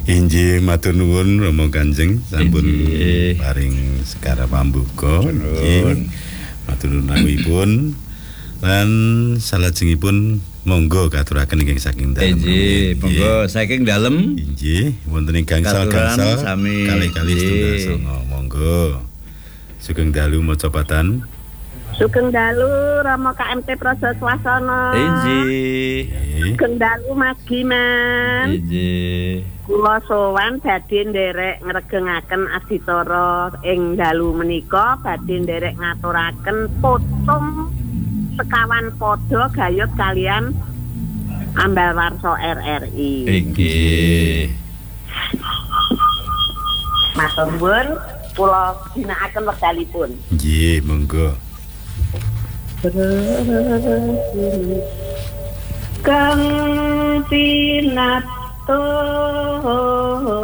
Inggih matur nuwun Rama Kanjeng sampun paring sekara pambuka nggih. Matur nuwun lan salajengipun monggo katuraken ingkang saking dalem. Nggih, monggo saking dalem. Inggih, wonten ing gangsal-gangsal kali-kali setunggal songo. Monggo. Sugeng dalu maca patan. Sugeng dalu Rama KMT Praja Swasana. Inggih. Sugeng dalu Magi Man. Inggih. Kula sowan badhe nderek ngregengaken aditara ing dalu menika badhe nderek ngaturaken potung sekawan padha gayut kalian Ambal Warsa RRI. Inggih. Matur nuwun, kula ginakaken wekdalipun. Nggih, monggo. Kang pinatur